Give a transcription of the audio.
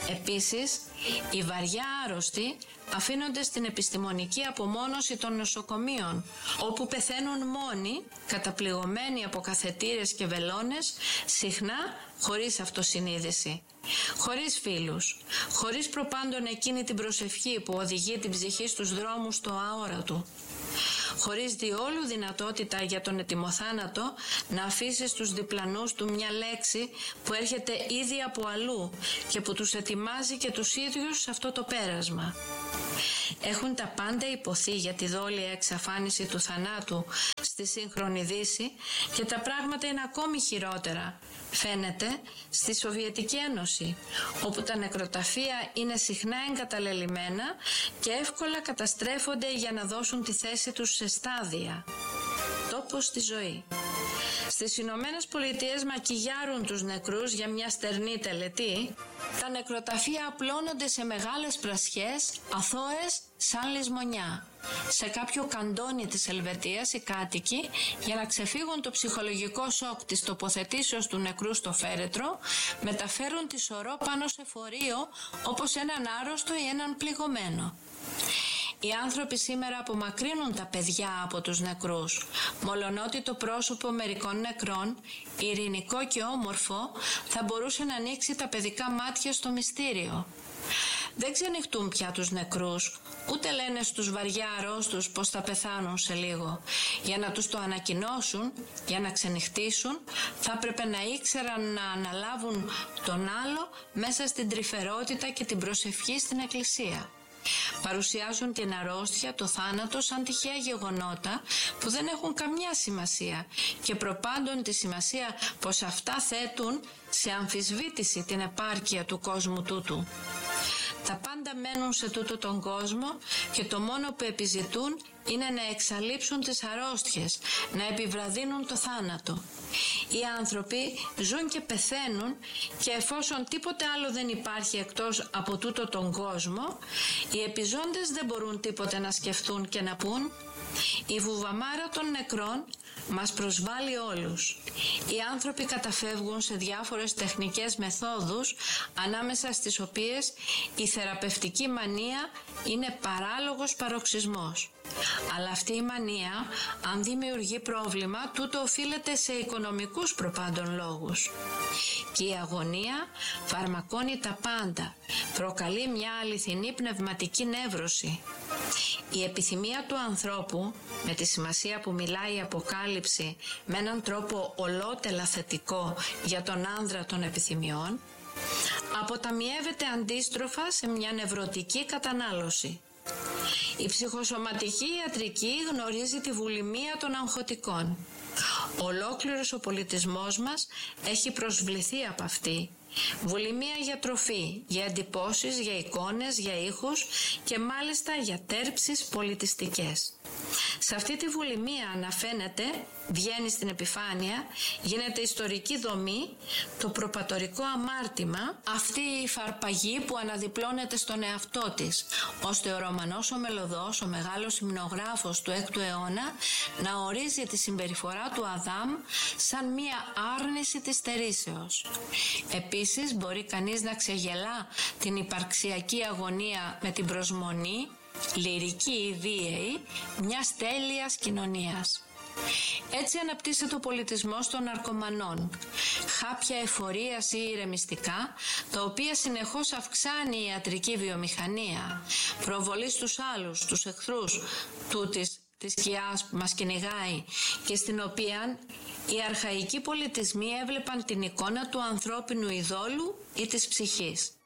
Επίσης, οι βαριά άρρωστοι αφήνονται στην επιστημονική απομόνωση των νοσοκομείων, όπου πεθαίνουν μόνοι, καταπληγωμένοι από καθετήρες και βελόνες, συχνά χωρίς αυτοσυνείδηση, χωρίς φίλους, χωρίς προπάντων εκείνη την προσευχή που οδηγεί την ψυχή στους δρόμους του αόρατου, χωρίς διόλου δυνατότητα για τον ετοιμοθάνατο να αφήσει στους διπλανούς του μια λέξη που έρχεται ήδη από αλλού και που τους ετοιμάζει και τους ίδιους σε αυτό το πέρασμα. Έχουν τα πάντα υποθεί για τη δόλια εξαφάνιση του θανάτου στη σύγχρονη Δύση και τα πράγματα είναι ακόμη χειρότερα, φαίνεται, στη Σοβιετική Ένωση, όπου τα νεκροταφεία είναι συχνά εγκαταλελειμμένα και εύκολα καταστρέφονται για να δώσουν τη θέση τους σε στάδια. Τόπος στη ζωή. Στις Ηνωμένες Πολιτείες μακιγιάρουν τους νεκρούς για μια στερνή τελετή. Τα νεκροταφεία απλώνονται σε μεγάλες πρασιές, αθώες σαν λησμονιά. Σε κάποιο καντόνι της Ελβετίας οι κάτοικοι, για να ξεφύγουν το ψυχολογικό σοκ της τοποθετήσεως του νεκρού στο φέρετρο, μεταφέρουν τη σωρό πάνω σε φορείο όπως έναν άρρωστο ή έναν πληγωμένο. Οι άνθρωποι σήμερα απομακρύνουν τα παιδιά από τους νεκρούς, μολονότι το πρόσωπο μερικών νεκρών, ειρηνικό και όμορφο, θα μπορούσε να ανοίξει τα παιδικά μάτια στο μυστήριο. Δεν ξενυχτούν πια τους νεκρούς, ούτε λένε στους βαριά αρρώστους πως θα πεθάνουν σε λίγο. Για να τους το ανακοινώσουν, για να ξενυχτήσουν, θα έπρεπε να ήξεραν να αναλάβουν τον άλλο μέσα στην τρυφερότητα και την προσευχή στην εκκλησία. Παρουσιάζουν την αρρώστια, το θάνατο σαν τυχαία γεγονότα που δεν έχουν καμιά σημασία και προπάντων τη σημασία πως αυτά θέτουν σε αμφισβήτηση την επάρκεια του κόσμου τούτου. Τα πάντα μένουν σε τούτο τον κόσμο και το μόνο που επιζητούν είναι να εξαλείψουν τις αρρώστιες, να επιβραδύνουν το θάνατο. Οι άνθρωποι ζουν και πεθαίνουν και εφόσον τίποτε άλλο δεν υπάρχει εκτός από τούτο τον κόσμο, οι επιζώντες δεν μπορούν τίποτε να σκεφτούν και να πούν. Η βουβαμάρα των νεκρών μας προσβάλλει όλους. Οι άνθρωποι καταφεύγουν σε διάφορες τεχνικές μεθόδους, ανάμεσα στις οποίες η θεραπευτική μανία είναι παράλογος παροξισμός. Αλλά αυτή η μανία, αν δημιουργεί πρόβλημα, τούτο οφείλεται σε οικονομικούς προπάντων λόγους. Και η αγωνία φαρμακώνει τα πάντα, προκαλεί μια αληθινή πνευματική νεύρωση. Η επιθυμία του ανθρώπου, με τη σημασία που μιλάει η Αποκάλυψη, με έναν τρόπο ολότελα θετικό για τον άνδρα των επιθυμιών, αποταμιεύεται αντίστροφα σε μια νευρωτική κατανάλωση. Η ψυχοσωματική ιατρική γνωρίζει τη βουλημία των αγχωτικών. Ολόκληρος ο πολιτισμός μας έχει προσβληθεί από αυτή. Βουλημία για τροφή, για εντυπώσεις, για εικόνες, για ήχους και μάλιστα για τέρψεις πολιτιστικές. Σε αυτή τη βουλημία αναφαίνεται, βγαίνει στην επιφάνεια, γίνεται ιστορική δομή, το προπατορικό αμάρτημα, αυτή η φαρπαγή που αναδιπλώνεται στον εαυτό της, ώστε ο Ρωμανός ο Μελωδός, ο μεγάλος υμνογράφος του 6ου αιώνα, να ορίζει τη συμπεριφορά του Αδάμ σαν μία άρνηση της στερήσεως. Επίσης μπορεί κανείς να ξεγελά την υπαρξιακή αγωνία με την προσμονή, λυρική ή βίαιη, μιας τέλειας κοινωνίας. Έτσι αναπτύσσεται ο πολιτισμός των ναρκωμανών, χάπια εφορίας ή ηρεμιστικά, τα οποία συνεχώς αυξάνει η ιατρική βιομηχανία, προβολή στους άλλους, τους εχθρούς τούτης της σκιάς που μας κυνηγάει και στην οποία οι αρχαϊκοί πολιτισμοί έβλεπαν την εικόνα του ανθρώπινου ειδόλου ή της ψυχής.